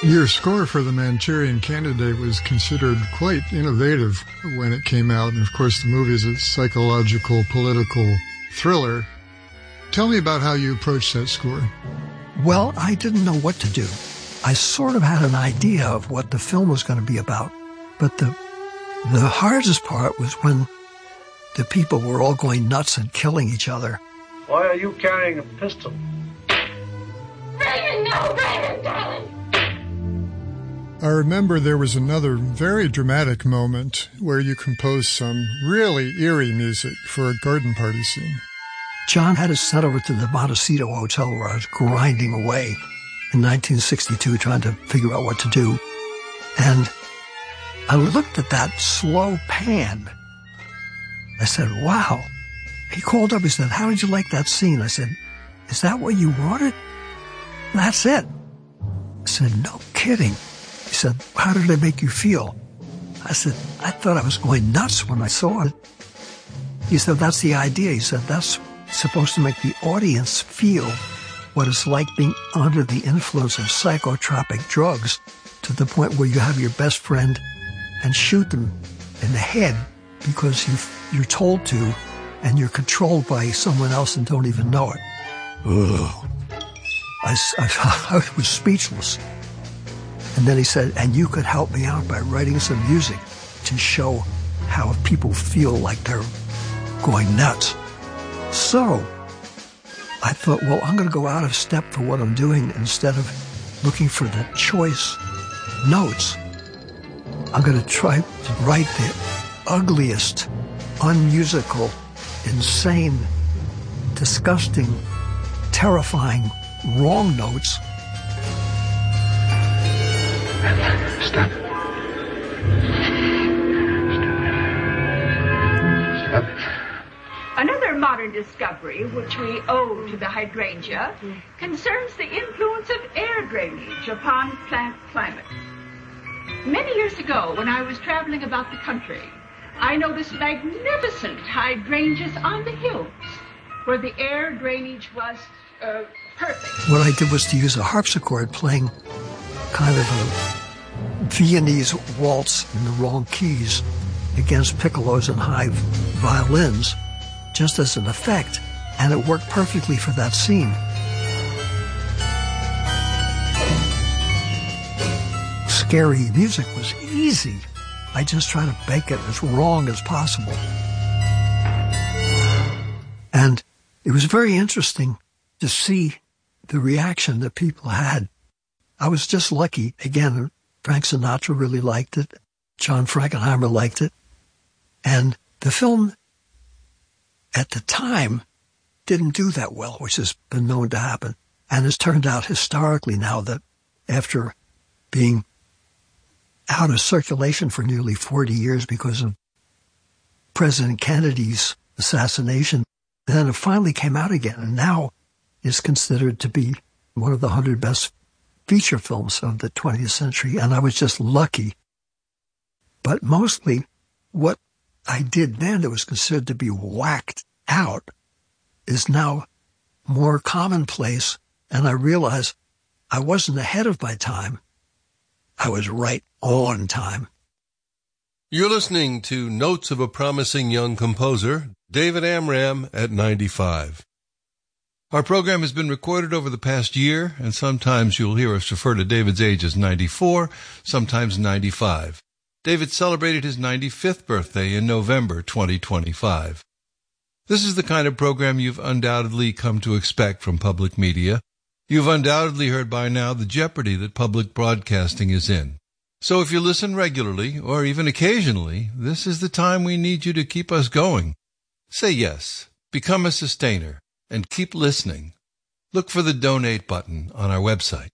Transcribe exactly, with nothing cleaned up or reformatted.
Your score for The Manchurian Candidate was considered quite innovative when it came out, and of course the movie is a psychological, political thriller. Tell me about how you approached that score. Well, I didn't know what to do. I sort of had an idea of what the film was going to be about, but the the hardest part was when the people were all going nuts and killing each other. Why are you carrying a pistol? Raymond, no, Raymond, darling! I remember there was another very dramatic moment where you composed some really eerie music for a garden party scene. John had us sent over to the Montecito Hotel where I was grinding away in nineteen sixty-two trying to figure out what to do. And I looked at that slow pan. I said, wow. He called up, he said, how did you like that scene? I said, is that what you wanted? That's it. I said, no kidding. He said, how did it make you feel? I said, I thought I was going nuts when I saw it. He said, that's the idea. He said, that's supposed to make the audience feel what it's like being under the influence of psychotropic drugs to the point where you have your best friend and shoot them in the head because you you're told to, and you're controlled by someone else and don't even know it. Ugh. I, I, I was speechless. And then he said, and you could help me out by writing some music to show how people feel like they're going nuts. So I thought, well, I'm going to go out of step for what I'm doing. Instead of looking for the choice notes, I'm going to try to write the ugliest, unmusical, insane, disgusting, terrifying, wrong notes. Stop. Stop. Another modern discovery, which we owe to the hydrangea, concerns the influence of air drainage upon plant climate. Many years ago, when I was traveling about the country, I noticed magnificent hydrangeas on the hills where the air drainage was uh, perfect. What I did was to use a harpsichord playing kind of a Viennese waltz in the wrong keys against piccolos and high violins, just as an effect, and it worked perfectly for that scene. Scary music was easy. I just try to make it as wrong as possible. And it was very interesting to see the reaction that people had. I was just lucky. Again, Frank Sinatra really liked it. John Frankenheimer liked it. And the film, at the time, didn't do that well, which has been known to happen. And it's turned out historically now that after being out of circulation for nearly forty years because of President Kennedy's assassination, then it finally came out again, and now is considered to be one of the hundred best feature films of the twentieth century, and I was just lucky. But mostly what I did then that was considered to be whacked out is now more commonplace, and I realized I wasn't ahead of my time. I was right on time. You're listening to Notes of a Promising Young Composer, David Amram at ninety-five. Our program has been recorded over the past year, and sometimes you'll hear us refer to David's age as ninety-four, sometimes ninety-five. David celebrated his ninety-fifth birthday in November twenty twenty-five. This is the kind of program you've undoubtedly come to expect from public media. You've undoubtedly heard by now the jeopardy that public broadcasting is in. So if you listen regularly, or even occasionally, this is the time we need you to keep us going. Say yes, become a sustainer, and keep listening. Look for the donate button on our website.